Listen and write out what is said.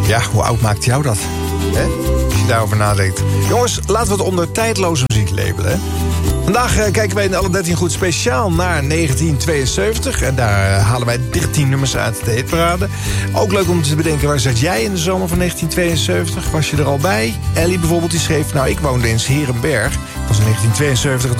Ja, hoe oud maakt jou dat? Hè? Als je daarover nadenkt. Jongens, laten we het onder tijdloze muziek labelen. Hè? Vandaag kijken wij in alle 13 goed speciaal naar 1972. En daar halen wij 13 nummers uit de hitparade. Ook leuk om te bedenken, waar zat jij in de zomer van 1972? Was je er al bij? Ellie bijvoorbeeld, die schreef... Nou, ik woonde in 's Heerenberg. Dat was in 1972